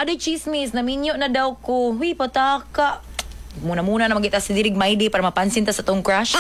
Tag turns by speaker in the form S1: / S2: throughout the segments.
S1: Naaday chismis, naminyo na daw ko. Huy, pataka. Muna-muna na magita si Dirig Maidi para mapansin ta sa tong crush.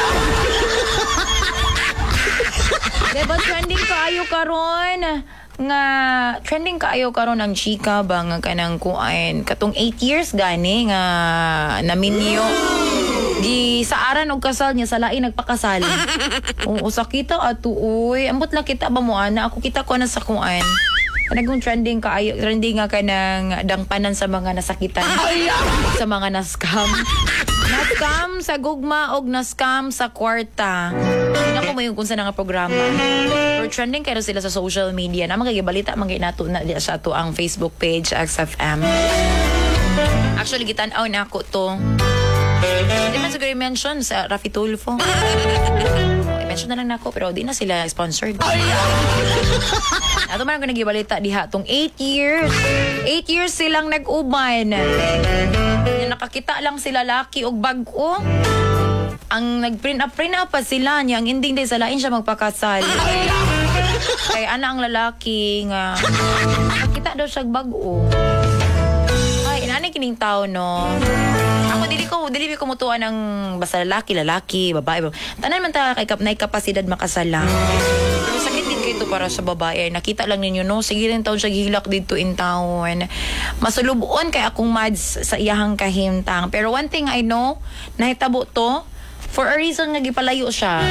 S1: Diba trending kaayo karon? Nga trending kaayo karon ang chika ba nga kanang kuan katong 8 years gani nga naminyo di sa aran og kasal niya sa lain nagpakasal. Oo sakita ato uy ambot lang kita ba mo ana ako kita ko na sa kuan nagong trending nga kanang dangpanan sa mga nasakitan sa mga na-scam. Na-scam sa gugma og na-scam sa kwarta. Hindi na ko mayon kung saan nga programa. Pero trending kayo sila sa social media na magagibalita maginato na sa ato ang Facebook page XFM. Actually gitan-aw na ako to. Hindi man siguro mention sa Rafi Tulfo. I-mention na lang nako pero di na sila sponsored. Ato man ang nagibalita diha tong 8 years. 8 years silang nag-uban. Nakakita lang sila laki og bag-o. Ang nag-print up pa sila niya. Ang ending day sa lain siya magpakasal. Kaya ana ang lalaki nga nakita daw siya bag-o. Ay, inani kining tao no. Ako dili ko mutuan ng basta lalaki, babae. Tanan man ta kay nay kapasidad makasala. Pero sakit din kay to para sa babae. Nakita lang ninyo no, sige rin taon siya gihilak dito in town. Masulubon kay akong mads sa iyahang kahimtang. Pero one thing I know, nahitabo to for a reason nga gipalayo siya.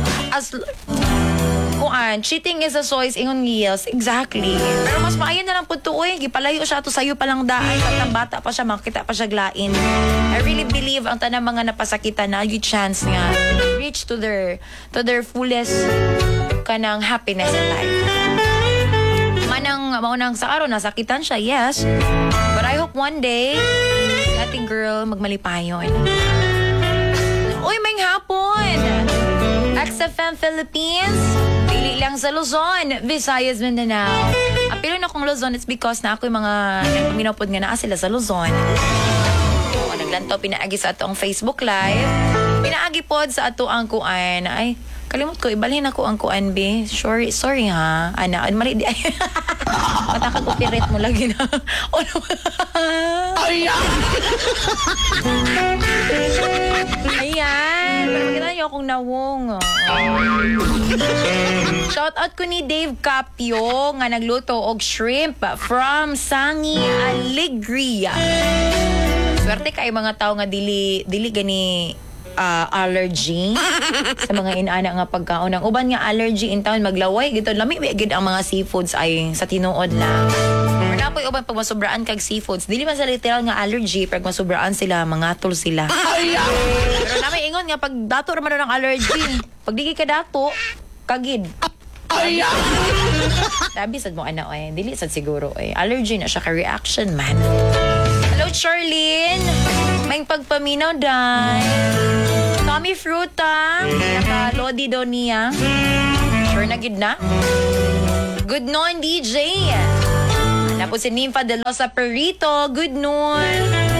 S1: Cheating is a choice ingon yes, exactly. Pero mas maayon na lang po to gipalayo siya to sayo pa lang daan at bata pa siya makita pa siya glain. I really believe ang tanang mga napasakitan na yung chance nga reach to their fullest kanang happiness in life. Maunang sa araw nasakitan siya, yes. But I hope one day ating girl magmalipayon. Uy, may hapon! XFM Philippines, dili lang sa Luzon, Visayas, Mindanao. Apilo na kong Luzon, it's because na ako yung mga nagpaminapod nga naa sila sa Luzon. O, naglantaw, pinaagi sa ato ang Facebook Live. Pinaagi pod sa ato ang kuan. Ay, kalimot ko, ibalhin ako ang kuan, B. Sorry ha. Ana, mali di. Mataka-copyright mo lagi na. Ayan. Pero makita niyo akong nawong. Shout out ko ni Dave Capio nga nagluto og shrimp from Sangi Alegria. Swerte kay mga tao nga dili gani allergy sa mga inana nga pagkaon. Ang uban nga allergy in town maglaway gito lami gid ang mga seafoods ay sa tinuod lang. Pero napoy uban pag masubraan kag seafoods dili man sa literal nga allergy pag masubraan sila mangatol sila. Pero nami ingon nga pag dato ra man ng allergy pag di ka dato kagid sabi sad mo ana dili sad siguro allergy na siya ka reaction man. Hello Charlene, may pagpaminaw dai. Tommy Fruta, naka-lodi daw niya. Sure na gid na. Good noon, DJ. Napo si Nympha de Losa Perito. Good noon.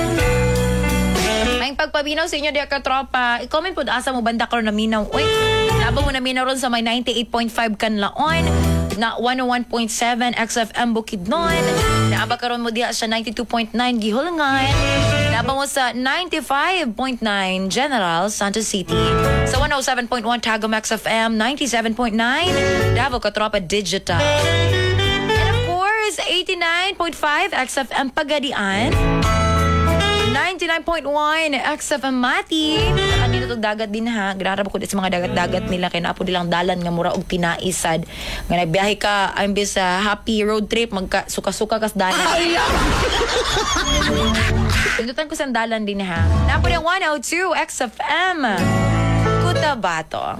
S1: May pagpaminaw sa inyo diya katropa. I-comment po asa mo banda karon na minaw. Uy, nabang mo na minaw ron sa may 98.5 Kanlaon. Na 101.7 XFM Bukidnon. Naaba karon mo diha sa 92.9 Gihulngan. Naaba mo sa 95.9 General Santos City. Sa 107.1 Tagum XFM, 97.9 Davao Katropa Digital. And of course, 89.5 XFM Pagadian. 99.1 XFM Mati. Kanina itong dagat din ha. Grarap ko sa mga dagat-dagat nila. Kaya napo nilang dalan nga mura og pinaisad. Nga nagbiyahe ka imbes sa happy road trip. Magka-suka-suka kas dalan. Pindutan ko sa dalan din ha. Napo nilang 102 XFM Cotabato.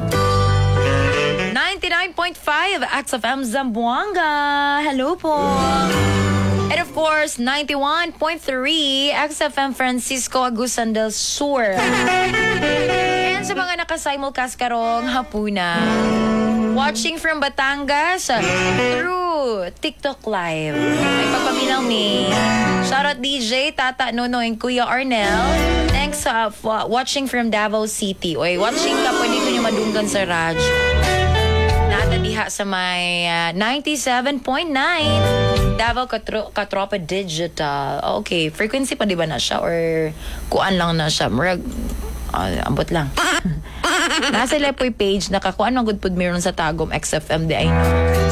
S1: 99.5 XFM Zamboanga. Hello po. And of course, 91.3 XFM Francisco Agusan del Sur. And sa mga naka-simulcast karong hapunan, watching from Batangas through TikTok Live. May pagpaminaw ni shoutout DJ, Tata Nono, and Kuya Arnel. Thanks for watching from Davao City. Oy, watching ka, pwede ko nyo madunggan sa radyo. Nata diha diha sa may 97.9 Davao Katropa Digital. Okay, frequency pa di ba na siya or kuan lang na siya? Murag ambot lang. Nasa Lepoy page nakakuan magud pud meron sa Tagum XFM di ay no.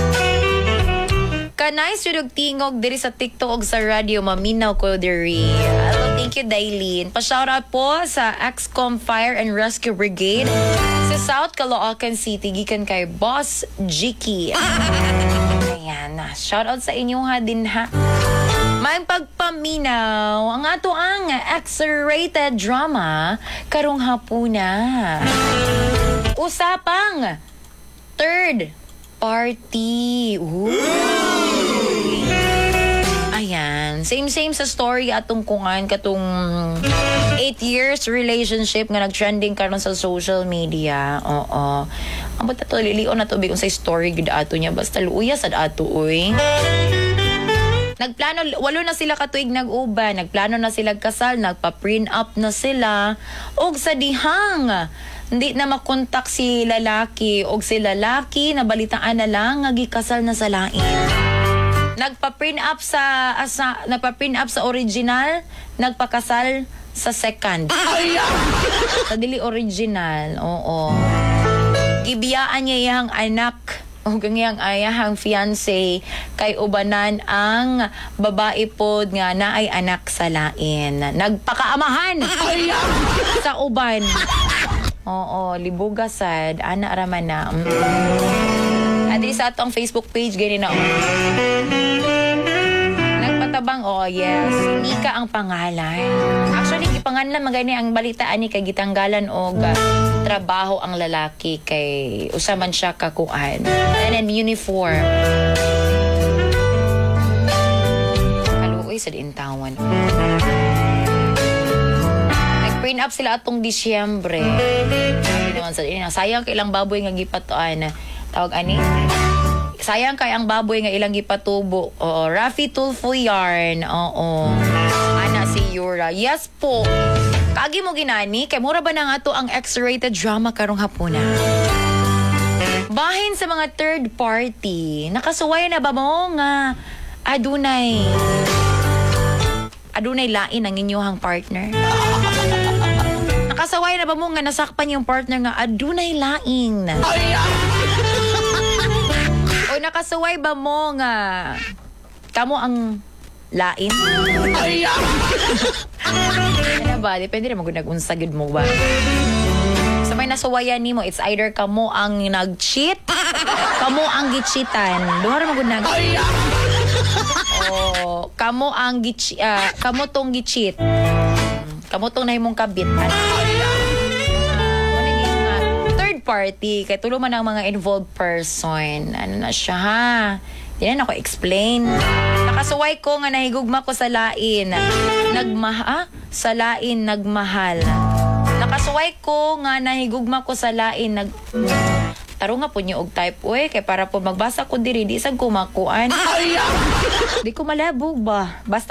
S1: Kanay sudog tingog diri sa TikTok ug sa radio maminaw ko diri. Hello, thank you Dailin. Pa-shoutout po sa XCOM Fire and Rescue Brigade sa South Caloocan City gikan kay Boss Jiki. Ayan, shoutout sa inyo ha din ha. May pagpaminaw ang ato ang X-rated drama karong hapuna. Usapang third party. Ooh. Ayan. Same sa story atong kungan katong 8 years relationship nga nag-trending karon sa social media. Oo. Ambot na to, lilion na to bigong sa story gud ato niya. Basta luuya sad ato, uy. Nagplano, walo na sila katuig nag-uban. Nagplano na sila kasal. Nagpa-print up na sila. Og sa dihang hindi na makontak si lalaki og si lalaki nabalitaan na lang nga gikasal na sa lain. Nagpa-print up sa original, nagpakasal sa second. Sa dili original. Oo. Gibiyaan niya iyang anak o ganyang ayahang fiancé kay ubanan ang babae pod nga naay anak sa lain. Nagpakaamahan sa uban. Oo, libugasad. Ana raman na. At sa atong Facebook page, gani na. Nagpatabang, yes. Nika ang pangalan. Actually, ipangalan magani ang balitaan ni kay gitanggalan og trabaho ang lalaki kay usaman siya kakuan. And then uniform. Kaluoy sa diintawan. Print up sila atong Disyembre. Sayang kay ilang baboy nga gipatuan. Tawag ani? Sayang kay ang baboy nga ilang gipatubo. Oo, Rafi Tulfo Yarn. Oo. Ana si Yura. Yes po. Kagi mo ginani kay mura ba nang ato ang X-rated drama karong hapuna? Bahin sa mga third party. Nakasuway na ba mo nga adunay lain ang inyong partner? Nakasaway na ba mo nga nasakpan yung partner nga adunay laing? O nakasaway ba mo nga kamo ang lain? Ano ba? Depende naman kung nag-unsagid mo ba. Sa may nasuwayan ni mo, it's either kamo ang nag-cheat, kamo ang gicheatan. Duhar mo kung kamo ang kamo tong gicheat. Kamo tong nahimong kabit. Third party kay tulo man ang mga involved person. Ano na siya ha? Di na ako explain. Nakasuway ko nga nahigugma ko sa lain. Sa lain nagmahal. Nakasuway ko nga nahigugma ko sa lain taro nga po niyo og type kay para po magbasa ko diri di sad ko makuan. Di ko malabog ba. Basta